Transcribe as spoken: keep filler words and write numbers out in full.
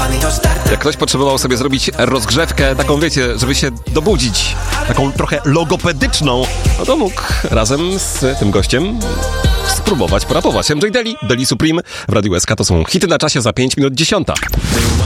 Jak ktoś potrzebował sobie zrobić rozgrzewkę, taką wiecie, żeby się dobudzić, taką trochę logopedyczną, no to mógł razem z tym gościem spróbować porapować. M J Daly, Daly Supreme w Radiu S K to są hity na czasie za pięć minut dziesiąta.